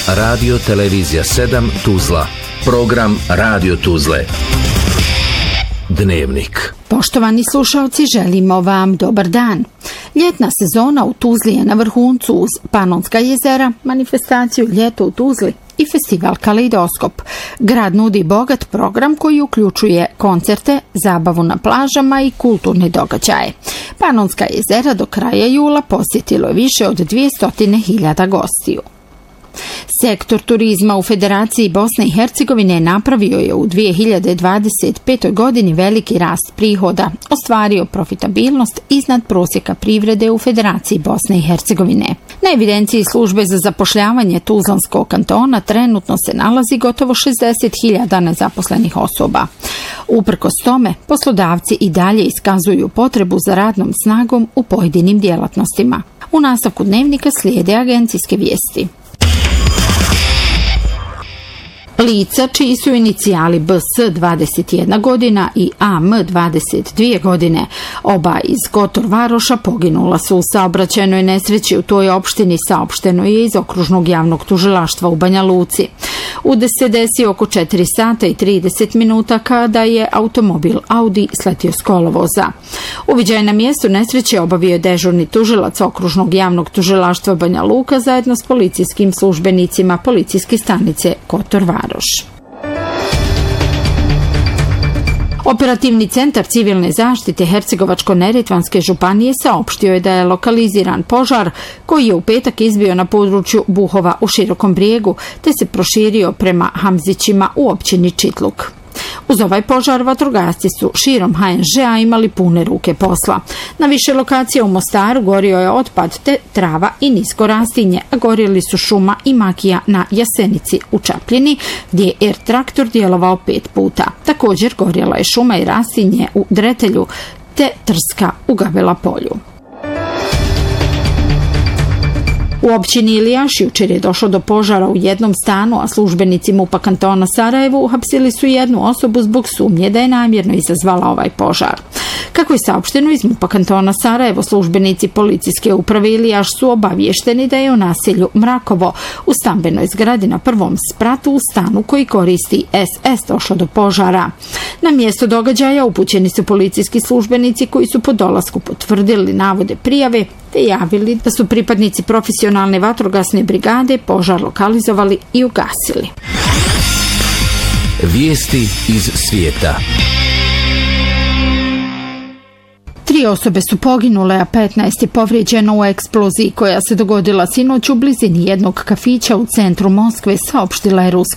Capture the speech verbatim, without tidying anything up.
Radio Televizija sedam Tuzla. Program Radio Tuzle. Dnevnik. Poštovani slušalci, želimo vam dobar dan. Ljetna sezona u Tuzli je na vrhuncu uz Panonska jezera, manifestaciju Ljeto u Tuzli i festival Kaleidoskop. Grad nudi bogat program koji uključuje koncerte, zabavu na plažama i kulturne događaje. Panonska jezera do kraja jula posjetilo je više od dvjesto hiljada gostiju. Sektor turizma u Federaciji Bosne i Hercegovine napravio je u dvije hiljade dvadeset petoj godini veliki rast prihoda, ostvario profitabilnost iznad prosjeka privrede u Federaciji Bosne i Hercegovine. Na evidenciji službe za zapošljavanje Tuzlanskog kantona trenutno se nalazi gotovo šezdeset hiljada nezaposlenih osoba. Uprkos tome, poslodavci i dalje iskazuju potrebu za radnom snagom u pojedinim djelatnostima. U nastavku dnevnika slijede agencijske vijesti. Lica čiji su inicijali B S dvadeset jedna godina i A M dvadeset dvije godine, oba iz Kotor Varoša, poginula su u saobraćajnoj nesreći u toj opštini, saopšteno je iz okružnog javnog tužilaštva u Banja Luci. Udes se desio oko četiri sata i trideset minuta kada je automobil Audi sletio s kolovoza. Uviđaj na mjestu nesreće obavio je dežurni tužilac okružnog javnog tužilaštva Banja Luka zajedno s policijskim službenicima policijske stanice Kotor Varoš. Operativni centar civilne zaštite Hercegovačko-neretvanske županije saopštio je da je lokaliziran požar koji je u petak izbio na području Buhova u Širokom Brijegu te se proširio prema Hamzićima u općini Čitluk. Uz ovaj požar vatrogasci su širom H N Ž-a imali pune ruke posla. Na više lokacija u Mostaru gorio je otpad te trava i nisko rastinje, a gorjeli su šuma i makija na Jasenici u Čapljini, gdje je er traktor djelovao pet puta. Također gorjela je šuma i rastinje u Dretelju te trska u Gabela polju. U općini Ilijaš jučer je došlo do požara u jednom stanu, a službenici MUP-a kantona Sarajevo uhapsili su jednu osobu zbog sumnje da je namjerno izazvala ovaj požar. Kako je saopšteno iz MUP-a kantona Sarajevo, službenici policijske uprave Ilijaš su obavješteni da je u naselju Mrakovo u stambenoj zgradi na prvom spratu u stanu koji koristi S S došlo do požara. Na mjesto događaja upućeni su policijski službenici koji su po dolasku potvrdili navode prijave te javili da su pripadnici profesionalne vatrogasne brigade požar lokalizovali i ugasili. Vijesti iz svijeta. Tri osobe su poginule, a petnaest je povrijeđeno u eksploziji koja se dogodila sinoć u blizini jednog kafića u centru Moskve, saopštila je ruska